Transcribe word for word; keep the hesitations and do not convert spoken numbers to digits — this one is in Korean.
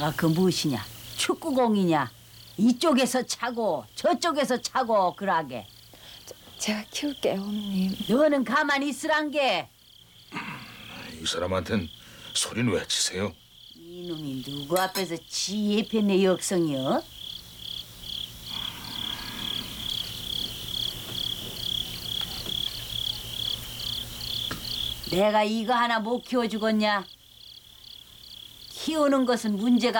아, 그 무엇이냐? 축구공이냐? 이쪽에서 차고 저쪽에서 차고 그러게. 제가 키울게요, 어머님. 너는 가만히 있으란 게. 이 사람한텐 소리는 왜 치세요? 이놈이 누구 앞에서 지 예편의 역성이여? 내가 이거 하나 못 키워주겠냐? 키우는 것은 문제가